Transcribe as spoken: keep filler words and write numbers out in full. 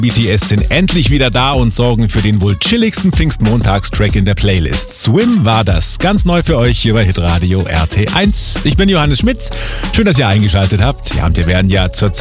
B T S sind endlich wieder da und sorgen für den wohl chilligsten Pfingstmontagstrack in der Playlist. Swim war das. Ganz neu für euch hier bei Hitradio R T eins. Ich bin Johannes Schmitz. Schön, dass ihr eingeschaltet habt. Ja, und wir werden ja zur Zeit